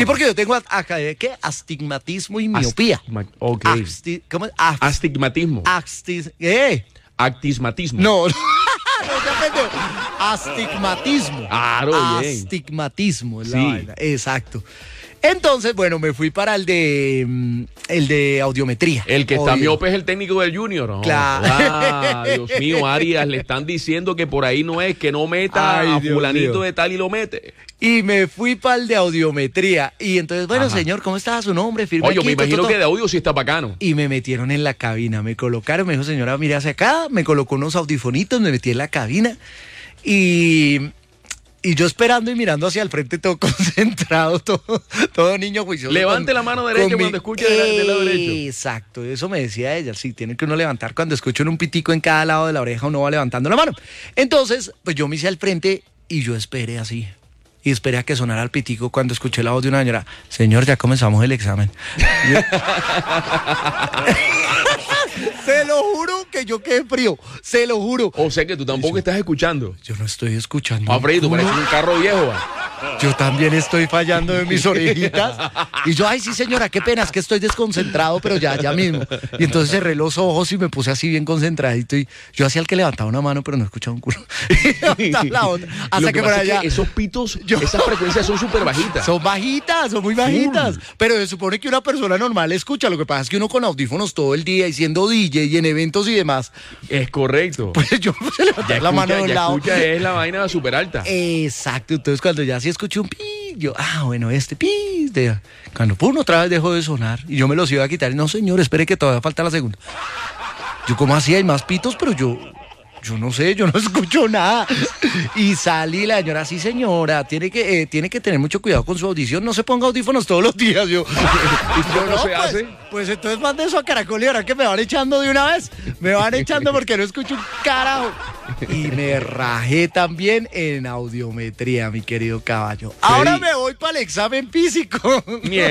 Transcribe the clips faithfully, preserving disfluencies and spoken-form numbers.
porque yo tengo, acá, ¿qué? Astigmatismo y miopía. Astigma, ok. Asti, ¿Cómo es? Ast, Astigmatismo. Astis, ¿qué? Actismatismo. No, no, ya pendejo. Astigmatismo. Claro, bien. Astigmatismo es la Sí. vaina. Exacto. Entonces, bueno, me fui para el de mm, el de audiometría. El que está Obvio. miope es el técnico del Junior. ¿no? Claro. Ah, Dios mío, Arias, le están diciendo que por ahí no es, que no meta Ay, a Dios fulanito mío. de tal y lo mete. Y me fui para el de audiometría. Y entonces, bueno, Ajá. señor, ¿cómo está su nombre? Firme Oye, aquí, me to, to, imagino to. que de audio sí está bacano. Y me metieron en la cabina, me colocaron, me dijo, señora, mire hacia acá, me colocó unos audifonitos, me metí en la cabina y, y yo esperando y mirando hacia el frente todo concentrado, todo, todo niño juicioso. Levante con- la mano derecha con mi- cuando escuche del, del lado derecho. Exacto, eso me decía ella, sí, tiene que uno levantar cuando escucha un pitico en cada lado de la oreja, uno va levantando la mano. Entonces, pues yo me hice al frente y yo esperé así. Y esperé a que sonara el pitico cuando escuché la voz de una señora. Señor, ya comenzamos el examen. Se lo juro que yo quedé frío. Se lo juro. O sea que tú tampoco estás escuchando. Yo no estoy escuchando. Ah, Freddy, tú un culo. pareces un carro viejo. ¿va? Yo también estoy fallando de mis orejitas. Y yo, ay, sí, señora, qué pena, es que estoy desconcentrado, pero ya, ya mismo. Y entonces cerré los ojos y me puse así bien concentradito. Y yo hacía el que levantaba una mano, pero no escuchaba un culo. Y levantaba la otra. Lo Hasta que que por pasa es allá. que esos pitos, Yo- esas frecuencias son súper bajitas. Son bajitas, son muy bajitas. Pero se supone que una persona normal escucha. Lo que pasa es que uno con audífonos todo el día y siendo D J y en eventos y demás, Es correcto. pues yo me puse a levantar Ya la mano escucha, de un ya lado. escucha, es la vaina súper alta. Exacto, entonces cuando ya sí escuché un pi, yo, ah, bueno, este pi, de- cuando pum, otra vez dejó de sonar y yo me los iba a quitar. Y no, señor, espere que todavía falta la segunda. Yo, como así? Hay más pitos, pero yo, yo no sé, yo no escucho nada. Y salí, la señora, sí, señora, tiene que, eh, tiene que tener mucho cuidado con su audición, no se ponga audífonos todos los días. Yo, ¿Y yo, cómo no, se pues, hace? pues entonces mande eso a Caracol y ahora que me van echando de una vez. Me van echando porque no escucho un carajo. Y me rajé también en audiometría, mi querido caballo. Ahora me voy para el examen físico.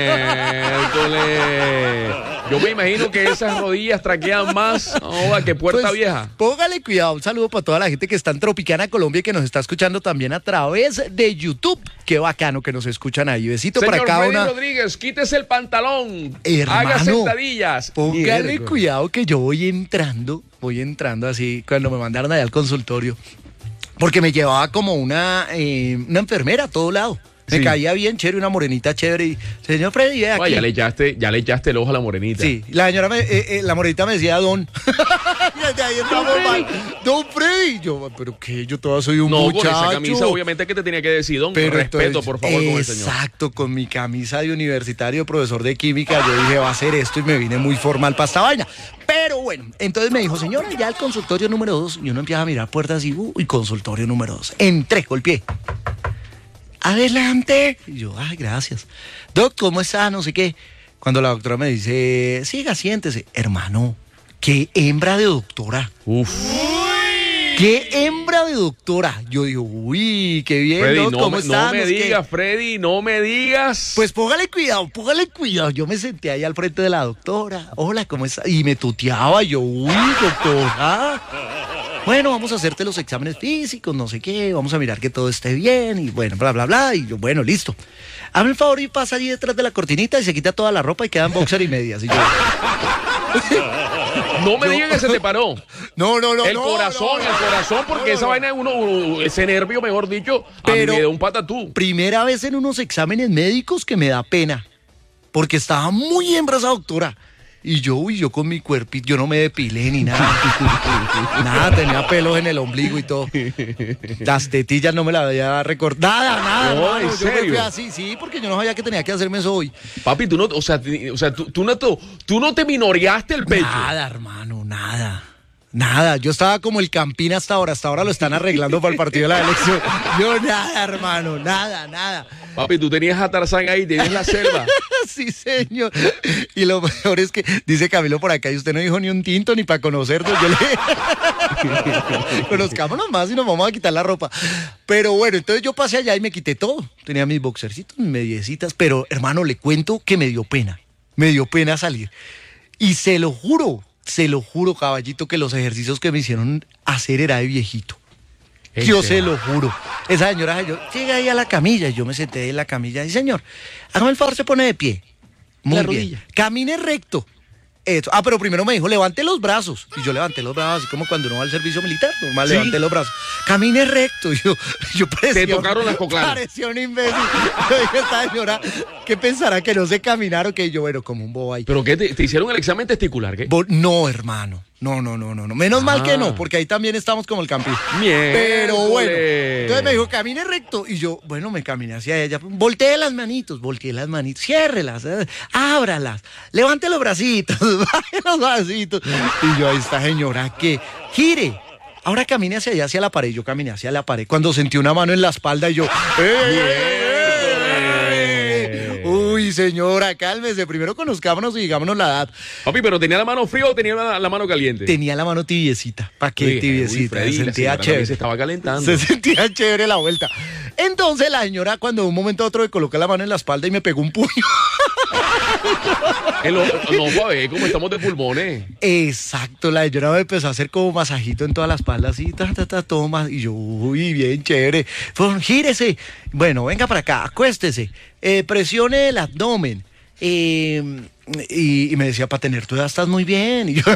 Miércoles. Yo me imagino que esas rodillas traquean más ahora que Puerta Pues, Vieja. Póngale cuidado. Un saludo para toda la gente que está en Tropicana, Colombia y que nos está escuchando también a través de YouTube. Qué bacano que nos escuchan ahí. Besito Señor para cada Freddy una. Rodríguez, quítese el pantalón. Hermano, haga sentadillas. Póngale Miércoles. cuidado que yo voy entrando, voy entrando así cuando me mandaron allá al consultorio. Porque me llevaba como una, eh, una enfermera a todo lado. Me Sí. caía bien chévere, una morenita chévere. Y, señor Freddy, ve aquí. Oye, ya le echaste, ya le echaste el ojo a la morenita. Sí, la señora, me, eh, eh, la morenita me decía Don. Y desde ahí estamos mal. Don Freddy. Yo, pero qué, yo todavía soy un No, muchacho. con esa camisa obviamente que te tenía que decir, don, Pero respeto, entonces, por favor, con el señor. Exacto, con mi camisa de universitario, profesor de química, yo dije, va a hacer esto y me vine muy formal para esta vaina. Pero bueno, entonces me dijo, señora, ya el consultorio número dos, y uno empieza a mirar puertas y, uy, consultorio número dos. Entré, golpeé. Adelante. Y yo, ay, gracias. Doc, ¿cómo está? No sé qué. Cuando la doctora me dice, siga, siéntese. Hermano, qué hembra de doctora. Uf. ¡Qué hembra de doctora! Yo digo, uy, qué bien, Freddy, Doc, no, ¿cómo me, está? no me No sé qué. digas, Freddy, no me digas. Pues póngale cuidado, póngale cuidado. Yo me senté ahí al frente de la doctora. Hola, ¿cómo está? Y me tuteaba. Yo, uy, doctora. Bueno, vamos a hacerte los exámenes físicos, no sé qué. Vamos a mirar que todo esté bien. Y bueno, bla, bla, bla. Y yo, bueno, listo. Hazme el favor y pasa allí detrás de la cortinita y se quita toda la ropa y quedan boxer y medias. Y yo, no me yo- digas que se te paró. no, no, no. el no, corazón, no, el corazón, porque no, esa no. vaina, uno, uno- ese nervio, mejor dicho, a mí Pero- me da un patatú. Primera vez en unos exámenes médicos que me da pena. Porque estaba muy hembra esa doctora. Y yo, uy, yo con mi cuerpito, yo no me depilé ni nada. Nada, tenía pelos en el ombligo y todo. Las tetillas no me las había recortado. Nada, nada. No, hermano, ¿en yo me serio? fui así, sí, porque yo no sabía que tenía que hacerme eso hoy. Papi, tú no, o sea, ti- o sea tú, tú no, tú, tú no te minoreaste el pecho. Nada, hermano, nada. Nada, yo estaba como el Campín hasta ahora, hasta ahora lo están arreglando para el partido de la elección. Yo nada, hermano, nada, nada. Papi, tú tenías a Tarzán ahí, tenías la selva. Sí, señor. Y lo mejor es que dice Camilo por acá, y usted no dijo ni un tinto ni para conocernos. Yo le conozcámonos más y nos vamos a quitar la ropa. Pero bueno, entonces yo pasé allá y me quité todo. Tenía mis boxercitos, mis mediecitas, pero hermano, le cuento que me dio pena. Me dio pena salir. Y se lo juro, se lo juro, caballito, que los ejercicios que me hicieron hacer era de viejito. Yo se lo juro. Esa señora, yo llegué ahí a la camilla y yo me senté en la camilla y señor, hágame el favor, se pone de pie. Muy La bien. rodilla. Camine recto. Eso. Ah, pero primero me dijo, levante los brazos. Y yo levanté los brazos, así como cuando uno va al servicio militar, normal, ¿Sí? levanté los brazos. Camine recto. Y yo, yo parecía, Te tocaron las coclanas. parecía un imbécil. Yo dije, esta señora, ¿qué pensará que no sé caminar o que yo, bueno, como un bobo ahí? ¿Pero qué? ¿Te, te hicieron el examen testicular? ¿Qué? Bo- No, hermano. No, no, no, no, no. Menos mal que Ah. no, porque ahí también estamos como el campín. Miércoles. Pero bueno. Entonces me dijo, camine recto. Y yo, bueno, me caminé hacia ella. Volteé las manitos, volteé las manitos. Ciérrelas, eh, ábralas. Levante los bracitos, baje los bracitos. Y yo, ahí está señora, que gire. Ahora camine hacia allá, hacia la pared. Yo caminé hacia la pared. Cuando sentí una mano en la espalda y yo, ¡eh, eh, eh! Uy, señora, cálmese. Primero conozcámonos y digámonos la edad. Papi, ¿pero tenía la mano fría o tenía la, la mano caliente? Tenía la mano tibiecita. ¿Para qué Uy, tibiecita? uy, Freddy, se la sentía señora también chévere. se estaba calentando. Se sentía chévere la vuelta. Entonces la señora, cuando de un momento a otro me colocó la mano en la espalda y me pegó un puño. En lo- no, pa' ver cómo estamos de pulmones. Exacto, la señora me empezó a hacer como masajito en toda la espalda, así, ta, ta, ta, todo más. Y yo, uy, bien chévere. Pues, gírese. Bueno, venga para acá, acuéstese. Eh, presione el abdomen. Eh, y, y me decía, para tener tu edad estás muy bien. Y yo,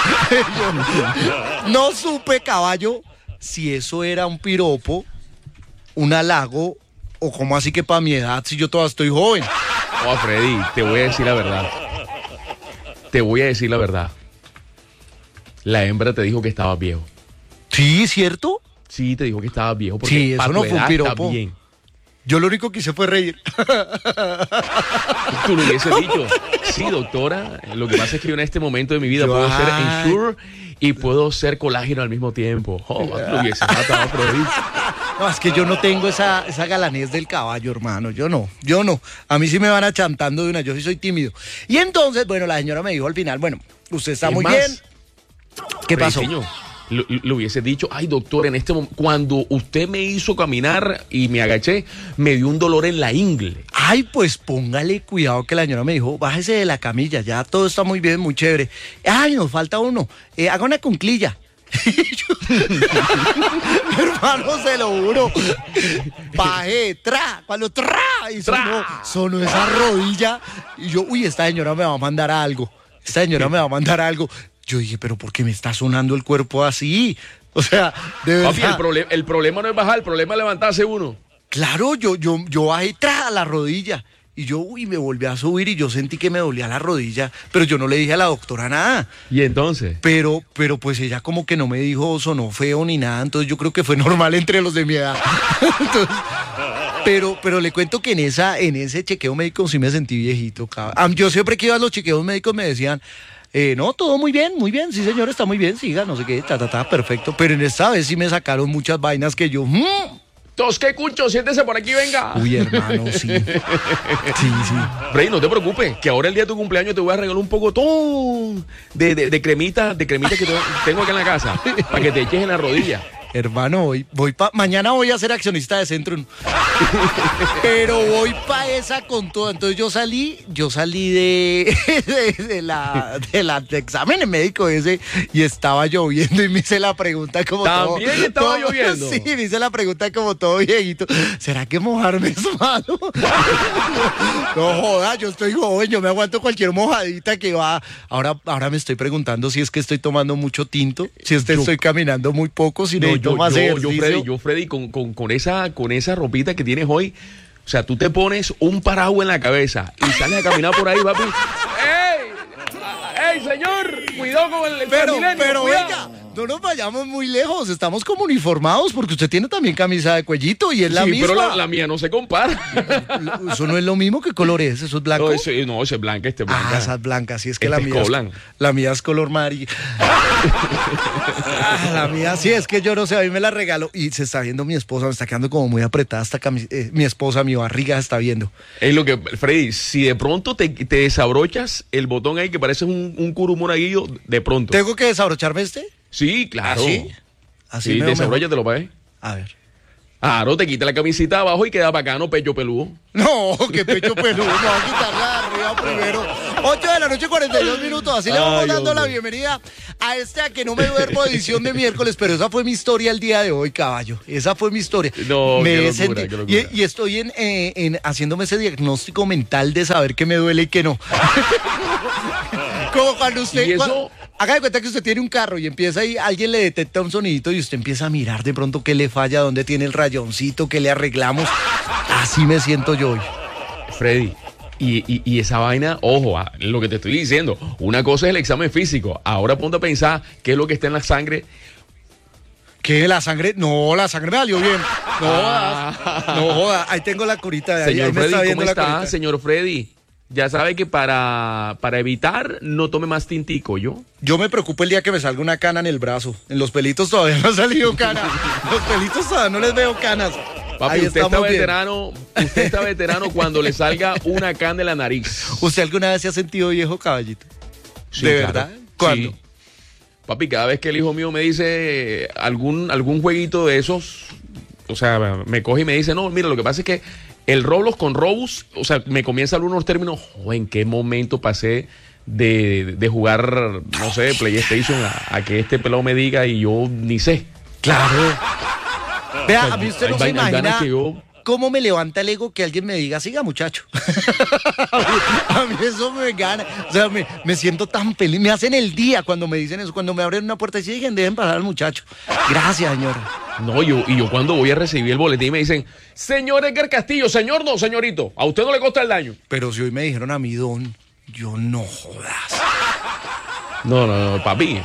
yo no supe, caballo, si eso era un piropo, un halago, o como así que para mi edad, si yo todavía estoy joven. Oh, Freddy, te voy a decir la verdad. Te voy a decir la verdad. La hembra te dijo que estabas viejo. Sí, ¿cierto? Sí, te dijo que estabas viejo. Porque Sí, eso pa' no tu fue un edad piropo. estás bien. Yo lo único que hice fue reír. Tú lo hubieses dicho. Sí, doctora. Lo que pasa es que yo en este momento de mi vida Yo, puedo ser ay. Ensure y puedo ser colágeno al mismo tiempo. Oh, lo hubiese matado, Freddy. No, es que yo no tengo esa, esa galanez del caballo, hermano. Yo no, yo no. A mí sí me van achantando de una, yo sí soy tímido. Y entonces, bueno, la señora me dijo al final, bueno, usted está Es muy más, bien. ¿Qué Freddy, pasó? señor, Lo, lo hubiese dicho, ay doctor, en este momento, cuando usted me hizo caminar y me agaché, me dio un dolor en la ingle. Ay, pues póngale cuidado que la señora me dijo, bájese de la camilla, ya todo está muy bien, muy chévere. Ay, nos falta uno, eh, haga una cunclilla. Hermano, se lo juro. Bajé, tra, cuando tra, y sonó, sonó esa rodilla. Y yo, uy, esta señora me va a mandar algo. Esta señora me va a mandar algo. Yo dije, pero ¿por qué me está sonando el cuerpo así? O sea, de verdad. Papi, el, prole- el problema no es bajar, el problema es levantarse uno. Claro, yo, yo, yo bajé tra, a la rodilla. Y yo, uy, me volví a subir y yo sentí que me dolía la rodilla, pero yo no le dije a la doctora nada. ¿Y entonces? Pero, pero pues ella como que no me dijo sonó feo ni nada, entonces yo creo que fue normal entre los de mi edad. Entonces, pero, pero le cuento que en esa, en ese chequeo médico sí me sentí viejito, cabrón. Yo siempre que iba a los chequeos médicos me decían, eh, no, todo muy bien, muy bien, sí señor, está muy bien, siga, no sé qué, ta, ta, ta, perfecto. Pero en esta vez sí me sacaron muchas vainas que yo, mmm, Tosque Cucho, siéntese por aquí, venga. uy, hermano, sí. Sí, sí. Freddy, no te preocupes, que ahora el día de tu cumpleaños te voy a regalar un poco de, de, de cremita, de cremita que te- tengo acá en la casa, para que te eches en la rodilla. Hermano, voy, voy pa, mañana voy a ser accionista de Centrum. Pero voy pa esa con todo. Entonces yo salí, yo salí de, de, de la, de la de examen médico ese y estaba lloviendo y me hice la pregunta como todo. ¿También estaba todo- lloviendo? Sí, me hice la pregunta como todo viejito. ¿Será que mojarme es malo? No joda, yo estoy joven, yo me aguanto cualquier mojadita que va. Ahora, ahora me estoy preguntando si es que estoy tomando mucho tinto, si es que Yo- estoy caminando muy poco, si No, necesito yo, más yo, yo, ejercicio. Freddy, yo, Freddy, con, con, con esa, con esa ropita que tienes hoy, o sea, tú te pones un paraguas en la cabeza y sales a caminar por ahí, papi. ¡Ey! ¡Ey, señor! Cuidado con el, el Pero, Transmilenio, pero cuidado. venga, no nos vayamos muy lejos, estamos como uniformados porque usted tiene también camisa de cuellito y es la sí, misma. pero la, la mía no se compara. Eso no es lo mismo, ¿qué color es? ¿Eso es blanco? No, ese, no, ese es blanca, este es blanca. Ah, esa es blanca, sí, es que Este la es mía es, Colan. la mía es color amarillo. Ah, la mía sí, es que yo no sé, a mí me la regalo y se está viendo mi esposa, me está quedando como muy apretada esta camisa, eh, mi esposa, mi barriga se está viendo. Es lo que, Freddy, si de pronto te, te desabrochas el botón ahí que parece un, un curumonaguillo, de pronto. ¿Tengo que desabrocharme este? Sí, claro. ¿Así? Así Sí, me veo desabróchatelo, mejor. pa' A ver. Claro, te quita la camisita abajo y queda bacano, pecho peludo. No, qué pecho peludo, me voy a quitar la de arriba. llega primero. ocho de la noche, cuarenta y dos minutos. Así le vamos Ay, dando hombre. la bienvenida a este A Que No Me Duermo edición de miércoles. Pero esa fue mi historia el día de hoy, caballo. Esa fue mi historia. No, me qué he locura, senti- qué locura. y, y estoy en, eh, en haciéndome ese diagnóstico mental de saber qué me duele y qué no. Como cuando usted... ¿Y eso? cuando- haga de cuenta que usted tiene un carro y empieza ahí, alguien le detecta un sonidito y usted empieza a mirar de pronto qué le falla, dónde tiene el rayoncito, qué le arreglamos. Así me siento yo hoy. Freddy, y, y, y esa vaina, ojo, a lo que te estoy diciendo, una cosa es el examen físico, ahora ponte a pensar qué es lo que está en la sangre. ¿Qué? ¿La sangre? No, la sangre me salió bien. No jodas, no jodas. Ahí tengo la curita de ahí. Señor ahí me Freddy, está viendo ¿cómo la está, curita. señor Freddy? Ya sabe que para, para evitar no tome más tintico, ¿yo? Yo me preocupo el día que me salga una cana en el brazo. En los pelitos todavía no ha salido cana. Los pelitos todavía no les veo canas. Papi, Ahí usted está estamos bien. veterano, usted está veterano cuando le salga una cana en la nariz. ¿Usted alguna vez se ha sentido viejo, caballito? Sí, ¿De claro. verdad? ¿Cuándo? Sí. Papi, cada vez que el hijo mío me dice algún, algún jueguito de esos, o sea, me coge y me dice, no, mira, lo que pasa es que el Roblox con Robus, o sea, me comienza a hablar unos términos, oh, ¿en qué momento pasé de, de jugar, no sé, PlayStation a, a que este pelado me diga y yo ni sé? Claro. Vea, a mí usted no Hay se vai- hay imagina ganas que yo- cómo me levanta el ego que alguien me diga, siga muchacho. a, mí, a mí eso me gana. O sea, me, me siento tan feliz. Me hacen el día cuando me dicen eso, cuando me abren una puerta y dicen, dejen pasar al muchacho. Gracias, señora. No, yo, y yo cuando voy a recibir el boletín me dicen, señor Edgar Castillo, señor no, señorito, a usted no le consta el daño. Pero si hoy me dijeron a mí, don, yo no jodas. No, no, no, papi.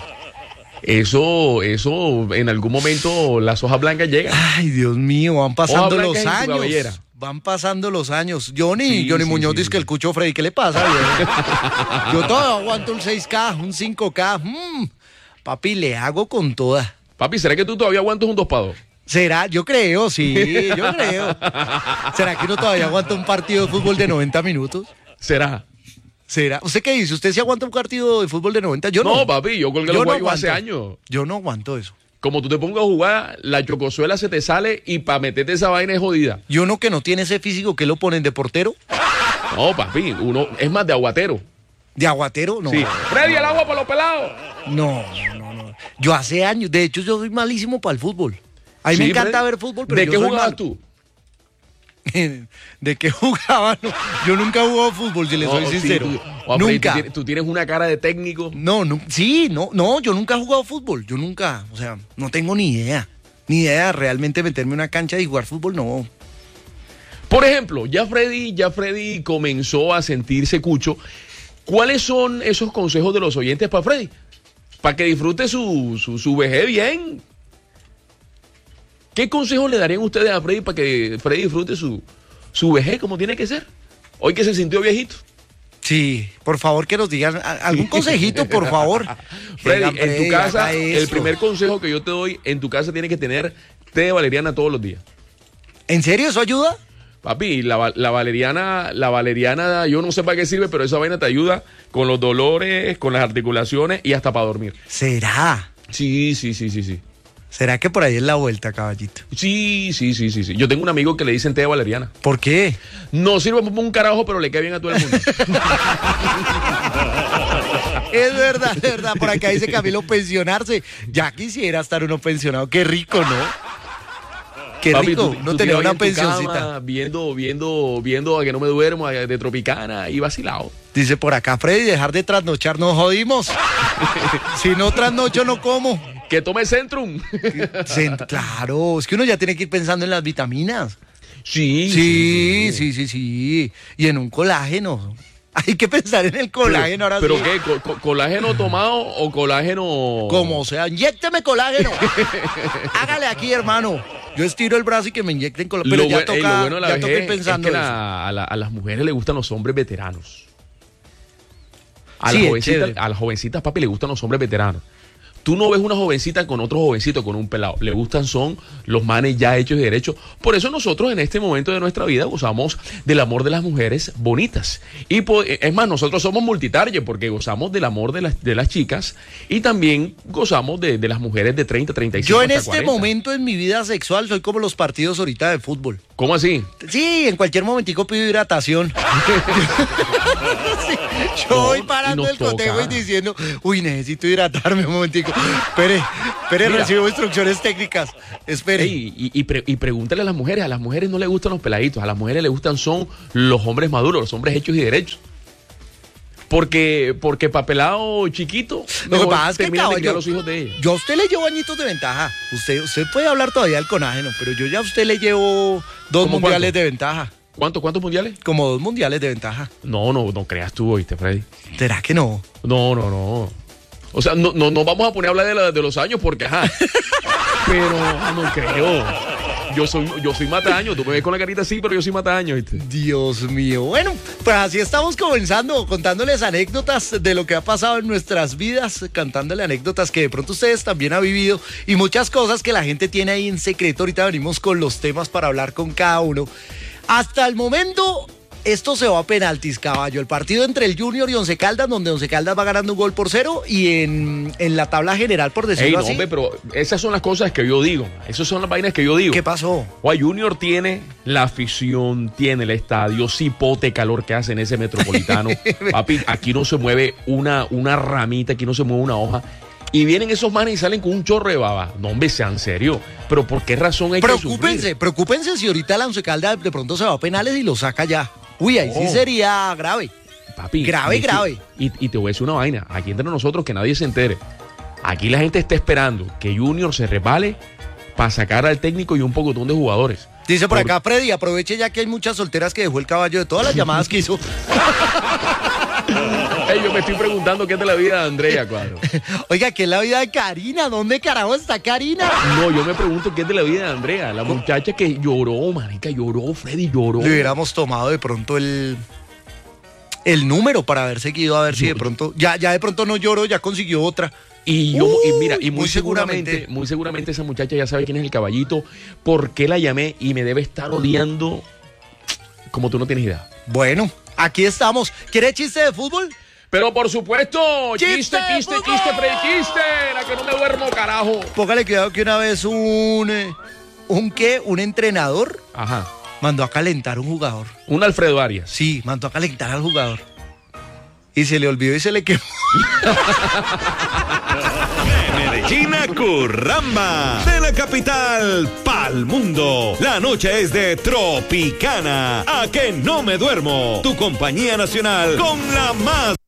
Eso, eso, en algún momento las hojas blancas llegan. Ay, Dios mío, van pasando Hoja blanca los en tu años. cabellera. Van pasando los años. Johnny, Sí, Johnny sí, Muñoz sí, dice sí. que el cucho Freddy, ¿qué le pasa, viejo? Yo todavía aguanto un seis K, un cinco K. Mm, papi, le hago con toda. Papi, ¿será que tú todavía aguantas un dos para dos? ¿Será? Yo creo, sí, yo creo. ¿Será que uno todavía aguanta un partido de fútbol de noventa minutos? ¿Será? ¿Será? ¿Usted qué dice? ¿Usted sí aguanta un partido de fútbol de noventa? Yo no. No, papi, yo colgué Yo los no guayos hace aguanto. años. Yo no aguanto eso. Como tú te pongas a jugar, la chocosuela se te sale y para meterte esa vaina es jodida. Y uno que no tiene ese físico, ¿qué lo ponen de portero? No, papi, uno es más de aguatero. ¿De aguatero? No. Sí. Freddy, el agua para los pelados. No, no, no. Yo hace años, de hecho yo soy malísimo para el fútbol. A mí me Sí, encanta Freddy. ver fútbol, pero ¿De yo qué soy jugabas malo. tú? ¿De qué jugaba? No, yo nunca he jugado fútbol, si le soy No, sí, sincero. tú- oh, Freddy, nunca. Tú tienes, tú tienes una cara de técnico. No, no, sí, no, no, yo nunca he jugado fútbol, yo nunca, o sea, no tengo ni idea, ni idea de realmente meterme en una cancha y jugar fútbol, no. Por ejemplo, ya Freddy, ya Freddy comenzó a sentirse cucho. ¿Cuáles son esos consejos de los oyentes para Freddy? Para que disfrute su, su, su vejez bien. ¿Qué consejos le darían ustedes a Freddy para que Freddy disfrute su, su vejez como tiene que ser? Hoy que se sintió viejito. Sí, por favor que nos digan a- algún consejito, por favor. Freddy, Digan, en tu Freddy, casa, haga el esto. primer consejo que yo te doy, en tu casa tiene que tener té de valeriana todos los días. ¿En serio eso ayuda? Papi, la, va- la valeriana, la valeriana, yo no sé para qué sirve, pero esa vaina te ayuda con los dolores, con las articulaciones y hasta para dormir. ¿Será? Sí, sí, sí, sí, sí. ¿Será que por ahí es la vuelta, caballito? Sí, sí, sí, sí, sí. Yo tengo un amigo que le dicen té de valeriana. ¿Por qué? No sirve para un carajo, pero le cae bien a todo el mundo. Es verdad, es verdad. Por acá dice Camilo pensionarse. Ya quisiera estar uno pensionado. Qué rico, ¿no? Qué Papi, rico, tú- no tú tener tirado ahí una en tu pensioncita. cama, viendo, viendo, viendo a que no me duermo, a- de Tropicana y vacilado. Dice por acá, Freddy, dejar de trasnochar, nos jodimos. Si no trasnocho, no como. Que tome Centrum. Se- claro, es que uno ya tiene que ir pensando en las vitaminas. Sí, Sí, sí, sí, sí. Y en un colágeno. Hay que pensar en el colágeno ahora ¿Pero sí. qué? Co- co- ¿Colágeno tomado o colágeno...? Como sea, inyécteme colágeno. Hágale aquí, hermano. Yo estiro el brazo y que me inyecten colágeno. Pero Lo, ya bue- toca, ey, lo bueno de la ya toca ir vejez pensando es que en eso. la- a, la- a las mujeres les gustan los hombres veteranos. A, Sí, las es jovencitas, chévere. a las jovencitas, papi, les gustan los hombres veteranos. Tú no ves una jovencita con otro jovencito, con un pelado. Le gustan son los manes ya hechos y derechos. Por eso nosotros en este momento de nuestra vida gozamos del amor de las mujeres bonitas. Y po- es más, nosotros somos multitarget porque gozamos del amor de las, de las chicas y también gozamos de, de las mujeres de treinta, treinta y cinco Yo en hasta este cuarenta. momento en mi vida sexual soy como los partidos ahorita de fútbol. ¿Cómo así? Sí, en cualquier momentico pido hidratación. Sí, yo No, voy y parando nos el cotejo toca. y diciendo, uy, necesito hidratarme un momentico. Espere, espere, Mira. recibo instrucciones técnicas. Espere. Ey, y, y, pre- y pregúntale a las mujeres, a las mujeres no les gustan los peladitos, a las mujeres les gustan son los hombres maduros, los hombres hechos y derechos. Porque, porque papelado chiquito, Lo que mejor pasa es que, terminan de criar caballo, los hijos de ella. yo a usted le llevo añitos de ventaja. Usted, usted puede hablar todavía del conágeno, pero yo ya a usted le llevo dos ¿Cómo mundiales cuánto? de ventaja. ¿Cuánto, ¿Cuántos mundiales? Como dos mundiales de ventaja. No, no, no creas tú, oíste, Freddy. ¿Será que no? No, no, no. O sea, no, no, no vamos a poner a hablar de, la- de los años porque, ajá. Pero no creo. Yo soy, yo soy mataño, tú me ves con la carita así, pero yo soy mataño, ¿viste? Dios mío. Bueno, pues así estamos comenzando, contándoles anécdotas de lo que ha pasado en nuestras vidas, cantándole anécdotas que de pronto ustedes también han vivido y muchas cosas que la gente tiene ahí en secreto. Ahorita venimos con los temas para hablar con cada uno. Hasta el momento, esto se va a penaltis, caballo. El partido entre el Junior y Once Caldas, donde Once Caldas va ganando un gol por cero y en, en la tabla general, por Ey, decirlo no, así. hombre, pero esas son las cosas que yo digo. Esas son las vainas que yo digo. ¿Qué pasó? Juan Junior tiene la afición, tiene el estadio, cipote calor que hace en ese metropolitano. Papi, aquí no se mueve una, una ramita, aquí no se mueve una hoja. Y vienen esos manes y salen con un chorro de baba. No, hombre, sean serio. Pero ¿por qué razón hay que Preocúpense, sufrir? preocúpense si ahorita la Once Caldas de pronto se va a penales y lo saca ya. Uy, ahí sí Oh. sería grave. Papi, Grave, y es que- grave. Y, y te voy a decir una vaina. Aquí entre nosotros, que nadie se entere. Aquí la gente está esperando que Junior se resbale para sacar al técnico y un pocotón de jugadores. Dice por Por- acá Freddy, aproveche ya que hay muchas solteras que dejó el caballo de todas las llamadas que hizo. Ey, yo me estoy preguntando qué es de la vida de Andrea Cuadro. Oiga, ¿qué es la vida de Karina? ¿Dónde carajo está Karina? No, yo me pregunto qué es de la vida de Andrea, la muchacha que lloró, marica, lloró, Freddy lloró. Le hubiéramos tomado de pronto el el número para haber seguido a ver si de pronto ya ya de pronto no lloró, ya consiguió otra. Y yo, y mira, y Uy, muy, muy seguramente, seguramente. muy seguramente esa muchacha ya sabe quién es el caballito, por qué la llamé y me debe estar odiando como tú no tienes idea. Bueno, aquí estamos. ¿Quiere chiste de fútbol? Pero por supuesto, chiste, ¡Chiste, chiste, fútbol! chiste, Freddy, chiste, la que no me duermo, carajo. Póngale cuidado que una vez un eh, un qué, un entrenador Ajá, mandó a calentar un jugador. un Alfredo Arias. Sí, mandó a calentar al jugador. Y se le olvidó y se le quemó. Medellín a Curramba, de la capital pa'l mundo. La noche es de Tropicana. A que no me duermo. Tu compañía nacional con la más